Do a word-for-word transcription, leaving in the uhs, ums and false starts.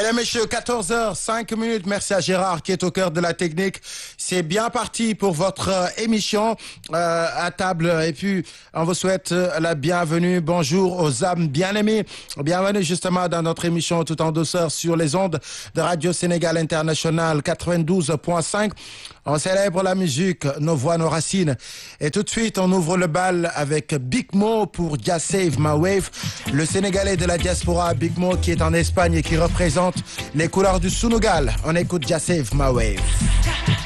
Mesdames, Messieurs, quatorze heures cinq minutes. Merci à Gérard qui est au cœur de la technique. C'est bien parti pour votre euh, émission euh, à table. Et puis, on vous souhaite euh, la bienvenue. Bonjour aux âmes bien-aimées. Bienvenue justement dans notre émission tout en douceur sur les ondes de Radio Sénégal International quatre-vingt-douze point cinq. On célèbre la musique, nos voix, nos racines. Et tout de suite, on ouvre le bal avec Big Mo pour Just Save My Wave. Le Sénégalais de la diaspora, Big Mo, qui est en Espagne et qui représente les couleurs du Sunugal. On écoute Just Save My Wave.